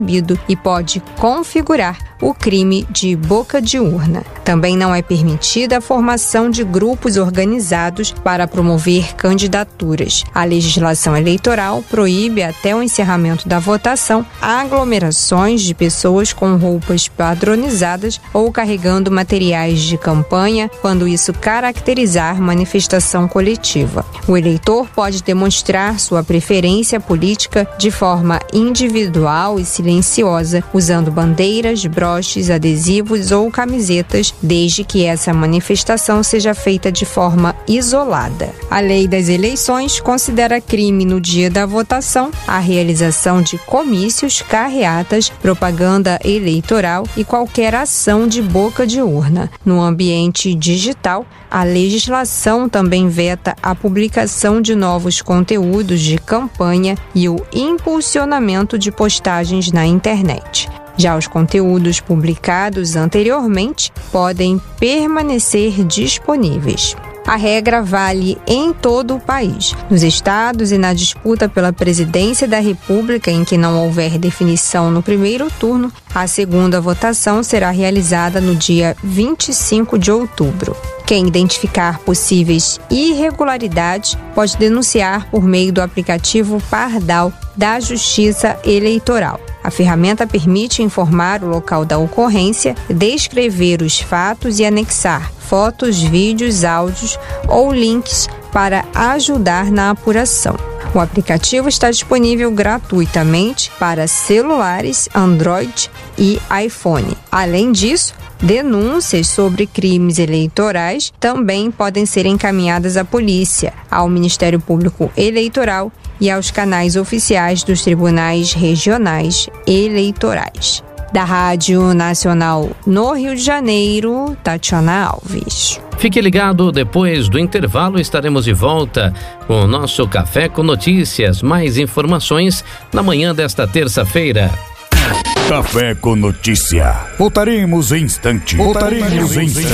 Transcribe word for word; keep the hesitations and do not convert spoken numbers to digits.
e pode configurar o crime de boca de urna. Também não é permitida a formação de grupos organizados para promover candidaturas. A legislação eleitoral proíbe, até o encerramento da votação, aglomerações de pessoas com roupas padronizadas ou carregando materiais de campanha, quando isso caracterizar manifestação coletiva. O eleitor pode demonstrar sua preferência política de forma individual e silenciosa, usando bandeiras, broches, adesivos ou camisetas, desde que essa manifestação seja feita de forma isolada. A Lei das Eleições considera crime no dia da votação a realização de comícios, carreatas, propaganda eleitoral e qualquer ação de boca de urna. No ambiente digital, a legislação também veta a publicação de novos conteúdos de campanha e o impulsionamento de postagens na internet. Já os conteúdos publicados anteriormente podem permanecer disponíveis. A regra vale em todo o país. Nos estados e na disputa pela presidência da República em que não houver definição no primeiro turno, a segunda votação será realizada no dia vinte e cinco de outubro. Quem identificar possíveis irregularidades pode denunciar por meio do aplicativo Pardal da Justiça Eleitoral. A ferramenta permite informar o local da ocorrência, descrever os fatos e anexar fotos, vídeos, áudios ou links para ajudar na apuração. O aplicativo está disponível gratuitamente para celulares Android e iPhone. Além disso, denúncias sobre crimes eleitorais também podem ser encaminhadas à polícia, ao Ministério Público Eleitoral e aos canais oficiais dos tribunais regionais eleitorais. Da Rádio Nacional no Rio de Janeiro, Tatiana Alves. Fique ligado, depois do intervalo estaremos de volta com o nosso Café com Notícias. Mais informações na manhã desta terça-feira. Café com Notícia. Voltaremos em instantes. Voltaremos em instantes.